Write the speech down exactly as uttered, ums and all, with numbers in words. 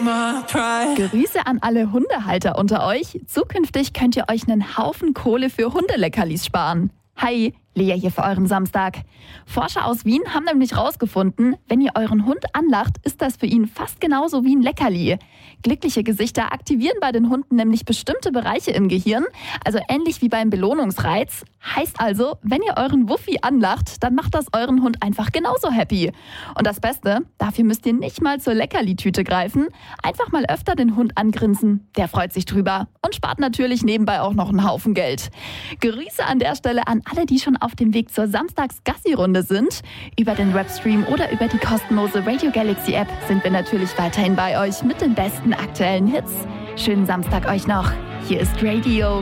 Grüße an alle Hundehalter unter euch. Zukünftig könnt ihr euch einen Haufen Kohle für Hundeleckerlis sparen. Hi, Lea hier für euren Samstag. Forscher aus Wien haben nämlich rausgefunden, wenn ihr euren Hund anlacht, ist das für ihn fast genauso wie ein Leckerli. Glückliche Gesichter aktivieren bei den Hunden nämlich bestimmte Bereiche im Gehirn, also ähnlich wie beim Belohnungsreiz. Heißt also, wenn ihr euren Wuffi anlacht, dann macht das euren Hund einfach genauso happy. Und das Beste, dafür müsst ihr nicht mal zur Leckerli-Tüte greifen, einfach mal öfter den Hund angrinsen. Der freut sich drüber und spart natürlich nebenbei auch noch einen Haufen Geld. Grüße an der Stelle an alle, die schon auf dem Weg zur Samstags-Gassi-Runde sind. Über den Webstream oder über die kostenlose Radio Galaxy App sind wir natürlich weiterhin bei euch mit den besten aktuellen Hits. Schönen Samstag euch noch. Hier ist Radio